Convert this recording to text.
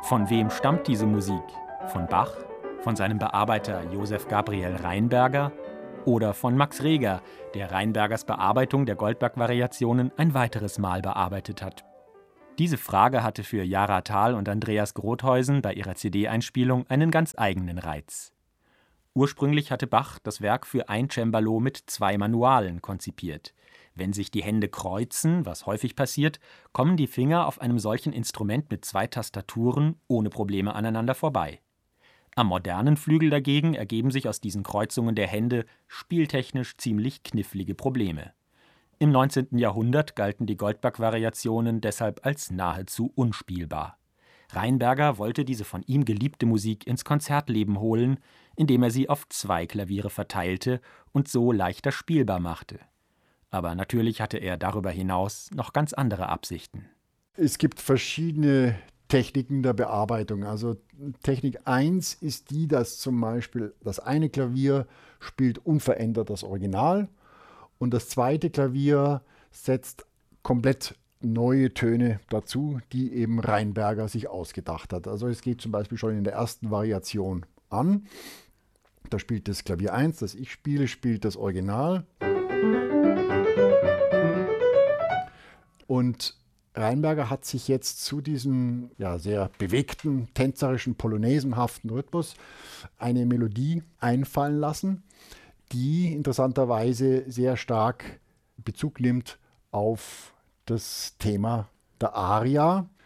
Von wem stammt diese Musik? Von Bach? Von seinem Bearbeiter Josef Gabriel Rheinberger? Oder von Max Reger, der Rheinbergers Bearbeitung der Goldberg-Variationen ein weiteres Mal bearbeitet hat? Diese Frage hatte für Jara Thal und Andreas Grotheusen bei ihrer CD-Einspielung einen ganz eigenen Reiz. Ursprünglich hatte Bach das Werk für ein Cembalo mit 2 Manualen konzipiert. Wenn sich die Hände kreuzen, was häufig passiert, kommen die Finger auf einem solchen Instrument mit 2 Tastaturen ohne Probleme aneinander vorbei. Am modernen Flügel dagegen ergeben sich aus diesen Kreuzungen der Hände spieltechnisch ziemlich knifflige Probleme. Im 19. Jahrhundert galten die Goldberg-Variationen deshalb als nahezu unspielbar. Rheinberger wollte diese von ihm geliebte Musik ins Konzertleben holen, indem er sie auf 2 Klaviere verteilte und so leichter spielbar machte. Aber natürlich hatte er darüber hinaus noch ganz andere Absichten. Es gibt verschiedene Techniken der Bearbeitung. Also Technik 1 ist die, dass zum Beispiel das eine Klavier spielt unverändert das Original und das zweite Klavier setzt komplett neue Töne dazu, die eben Rheinberger sich ausgedacht hat. Also es geht zum Beispiel schon in der ersten Variation an. Da spielt das Klavier 1, das ich spiele, spielt das Original. Und Rheinberger hat sich jetzt zu diesem sehr bewegten, tänzerischen, polonaisenhaften Rhythmus eine Melodie einfallen lassen, die interessanterweise sehr stark Bezug nimmt auf das Thema der Aria.